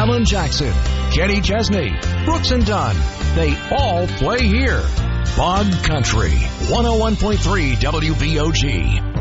Alan Jackson, Kenny Chesney, Brooks and Dunn. They all play here. Bog Country, 101.3 WBOG.